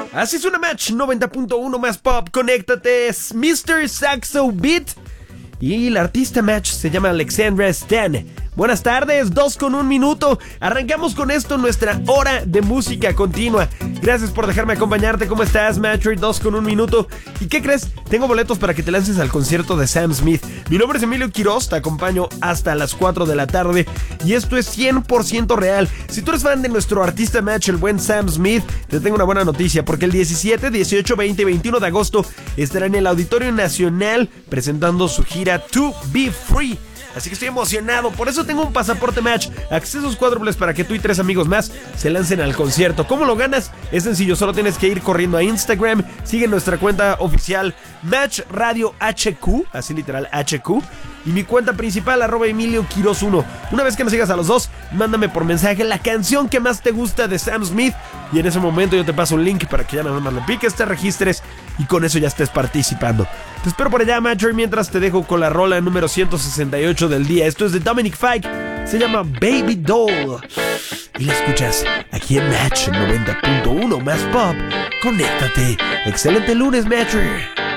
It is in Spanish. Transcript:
Así suena Match 90.1 más pop. Conéctate, es Mr. Saxo Beat. Y la artista Match se llama Alexandra Stan. Buenas tardes, 2:01. Arrancamos con esto nuestra hora de música continua. Gracias por dejarme acompañarte. ¿Cómo estás, Matcher? 2:01. ¿Y qué crees? Tengo boletos para que te lances al concierto de Sam Smith. Mi nombre es Emilio Quiroz, te acompaño hasta las 4 de la tarde. Y esto es 100% real. Si tú eres fan de nuestro artista Match, el buen Sam Smith, te tengo una buena noticia, porque el 17, 18, 20 y 21 de agosto estará en el Auditorio Nacional presentando su gira To Be Free. Así que estoy emocionado, por eso tengo un pasaporte Match, accesos cuádruples para que tú y 3 amigos más se lancen al concierto. ¿Cómo lo ganas? Es sencillo, solo tienes que ir corriendo a Instagram, sigue nuestra cuenta oficial Match Radio HQ, así literal HQ, y mi cuenta principal @Emilio Quiroz 1. Una vez que nos sigas a los dos, mándame por mensaje la canción que más te gusta de Sam Smith, y en ese momento yo te paso un link para que ya nada más lo piques, te registres y con eso ya estés participando. Te espero por allá, Matcher, mientras te dejo con la rola número 168 del día. Esto es de Dominic Fike, se llama Baby Doll y la escuchas aquí en Match 90.1 más pop. Conéctate. Excelente lunes, Matcher.